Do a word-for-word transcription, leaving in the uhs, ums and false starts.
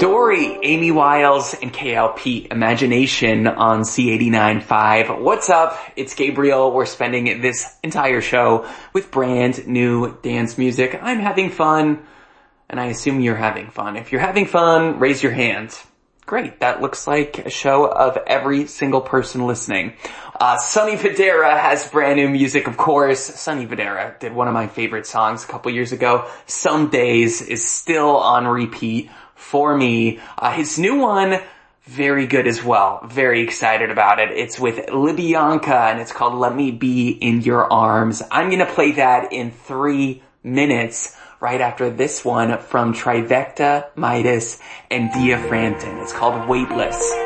Dory, Amy Wiles, and K L P, Imagination on C eighty-nine point five. What's up? It's Gabriel. We're spending this entire show with brand new dance music. I'm having fun, and I assume you're having fun. If you're having fun, raise your hand. Great. That looks like a show of every single person listening. Uh, Sonny Fodera has brand new music, of course. Sonny Fodera did one of my favorite songs a couple years ago. Some Days is still on repeat for me. Uh, his new one, very good as well. Very excited about it. It's with Libyanka and it's called Let Me Be in Your Arms. I'm gonna play that in three minutes right after this one from Trivecta, Midas, and Dia Frampton. It's called Weightless.